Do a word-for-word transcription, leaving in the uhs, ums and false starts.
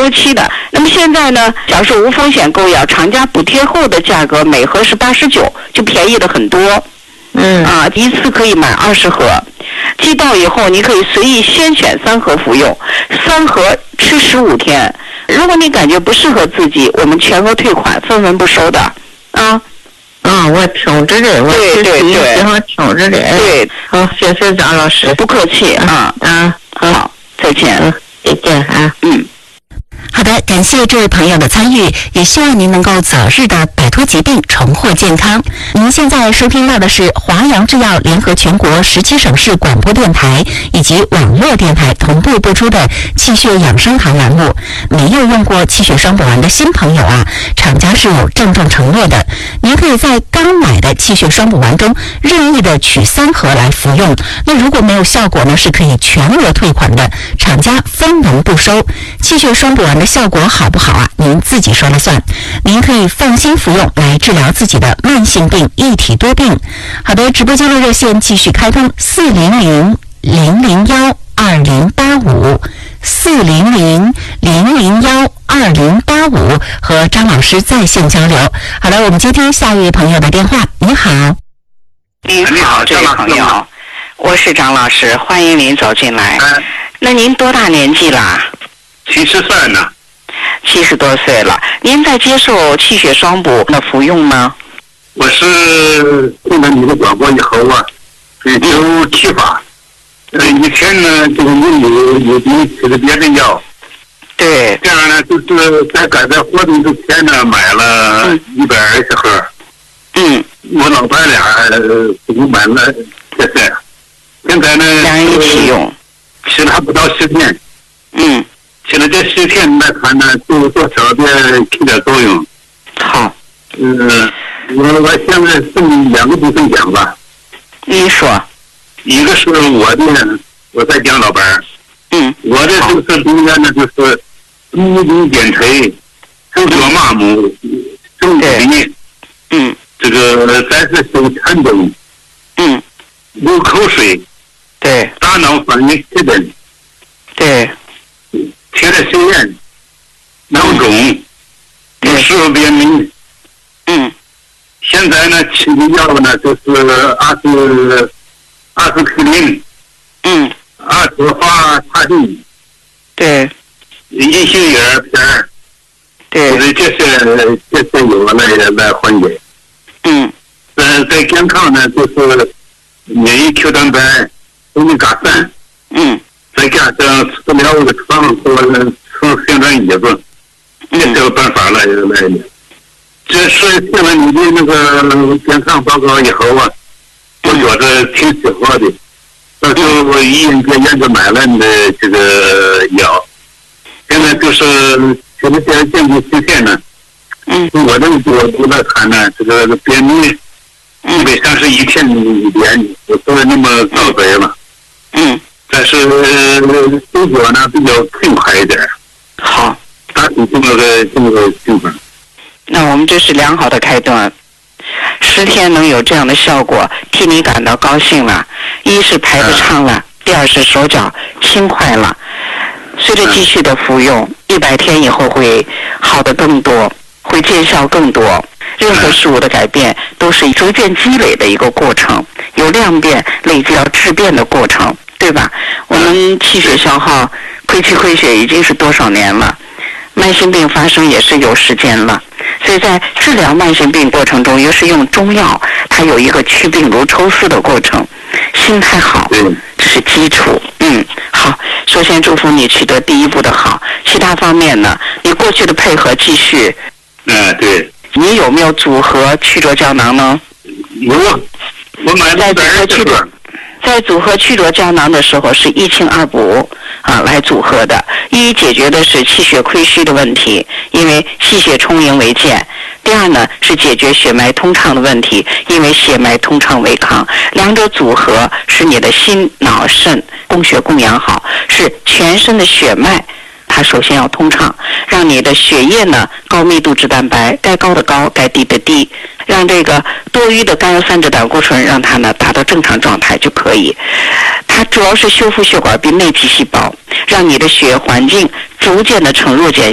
周期的。那么现在呢，假如说无风险购药，厂家补贴后的价格每盒是八十九，就便宜了很多。 嗯啊，一次可以买二十盒，寄到以后你可以随意先选三盒服用，三盒吃十五天。如果你感觉不适合自己，我们全额退款，分文不收的。啊。 啊，我听着的，我对对对， 喜欢听着的。 对， 好，谢谢张老师。 不客气啊。 啊， 好，再见。 嗯，再见啊。 嗯。 好的，感谢这位朋友的参与，也希望您能够早日的摆脱疾病，重获健康。您现在收听到的是华阳制药联合全国十七省市广播电台以及网络电台同步播出的气血养生堂栏目。没有用过气血双补丸的新朋友啊，厂家是有郑重承诺的，您可以在刚买的气血双补丸中任意的取三盒来服用。那如果没有效果呢，是可以全额退款的，厂家分文不收。气血双补丸的效果好不好啊？您自己说了算。您可以放心服用来治疗自己的慢性病、一体多病。好的，直播间的热线继续开通，四零零零零幺二零八五，四零零零零幺二零八五，和张老师在线交流。好了，我们接听下一位朋友的电话。你好。 您好，这位朋友，我是张老师，欢迎您走进来。 嗯、 那您多大年纪啦？ 七十岁呢。 七十多岁了，您在接受气血双补的服用吗？ 我是听了你的广播以后啊，有启发。呃，以前呢，这个有有有的吃的别的药。 对。 这样呢，就是在赶在活动之前呢，买了一百二十盒。 嗯。 我老伴俩给我买了这些，现在呢， 两人一起用， 吃了还不到十天。 嗯。 现在这十天来看呢，多多少点起点作用。 好。 嗯，我我现在分两个部分讲吧。 你说。 一个是我的，我在讲老伴儿。 嗯。 我的就是中间呢，就是目中减垂，手脚麻木，手臂， 嗯， 这个再是手颤抖， 嗯， 流口水， 对， 大脑反应失真， 对。 贴了肺炎，囊肿，有时候便秘。 嗯。 现在呢，吃的药呢就是阿司阿司匹林。 嗯。 阿托伐他定。 对。 银杏叶片。 对。 就是这些这些药来来缓解。 嗯。 在在健康呢，就是免疫 Q 蛋白、欧米伽三。 嗯。 再加上治疗个床或者床旋转椅子，这是个办法来来。这是听了你的那个健康报告以后啊，我觉得挺适合的。到时候我医院给院子买了你的这个药，现在就是现在现在健康实现呢。 嗯。 我的角度来看呢，这个便秘基本上是一天一点，我不是那么早白了。 嗯。 但是动作呢比较轻快一点。 好， 大体这么个这么个情况。 那我们这是良好的开端，十天能有这样的效果，替你感到高兴了。一是排得畅了，嗯、第二是手脚轻快了。随着继续的服用，一百天以后会好的更多，会见效更多。任何事物的改变都是逐渐积累的一个过程，有量变累积到质变的过程。对吧？我们气血消耗、亏气亏血已经是多少年了，慢性病发生也是有时间了，所以在治疗慢性病过程中，又是用中药，它有一个祛病如抽丝的过程。心态好，这是基础。嗯，好，首先祝福你取得第一步的好，其他方面呢，你过去的配合继续。 嗯，对。 你有没有组合曲浊胶囊呢？ 有，我买了二十个。 在组合曲浊胶囊的时候是一清二补啊来组合的，一解决的是气血亏虚的问题，因为气血充盈为健。第二呢是解决血脉通畅的问题，因为血脉通畅为康。两者组合使你的心脑肾供血供养好，是全身的血脉它首先要通畅，让你的血液呢高密度脂蛋白该高的高，该低的低，让这个多余的甘油三酯胆固醇让它呢达到正常状态就可以。它主要是修复血管壁内皮细胞，让你的血液环境逐渐的呈弱碱